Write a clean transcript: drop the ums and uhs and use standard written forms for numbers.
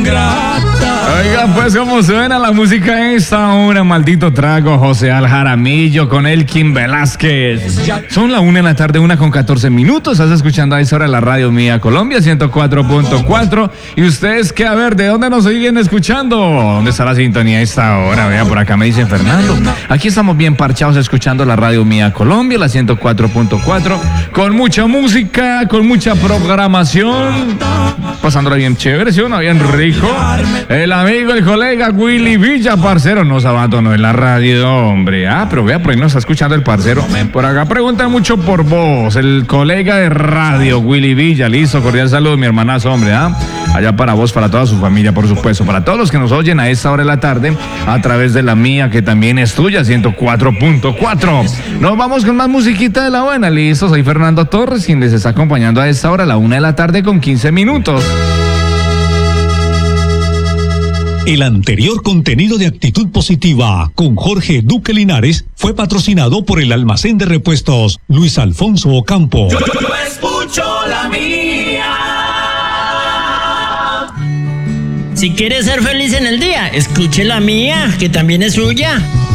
Oiga, pues cómo suena la música a esta hora, maldito trago, José Al Jaramillo con Elkin Velázquez. Son la 1 de la tarde, 1:14. Estás escuchando a esta hora la radio mía Colombia 104.4. Y ustedes, ¿qué? A ver, ¿de dónde nos siguen escuchando? ¿Dónde está la sintonía a esta hora? Vea, por acá me dicen Fernando. Aquí estamos bien parchados escuchando la radio mía Colombia, la 104.4, con mucha música, con mucha programación, pasándola bien chévere, ¿sí o no? Bien rico. El amigo, el colega Willy Villa, parcero, nos abandonó en la radio, hombre. Pero vea, por ahí nos está escuchando el parcero. Por acá pregunta mucho por vos, el colega de radio, Willy Villa. Listo, cordial saludo, mi hermanazo, hombre. Allá para vos, para toda su familia, por supuesto. Para todos los que nos oyen a esta hora de la tarde, a través de la mía, que también es tuya, 104.4. Nos vamos con más musiquita de la buena. Listo, soy Fernando Torres, quien les está acompañando a esta hora, a la 1 de la tarde con 15 minutos. El anterior contenido de Actitud Positiva con Jorge Duque Linares fue patrocinado por el almacén de repuestos Luis Alfonso Ocampo. Yo escucho la mía. Si quieres ser feliz en el día, escuche la mía, que también es suya.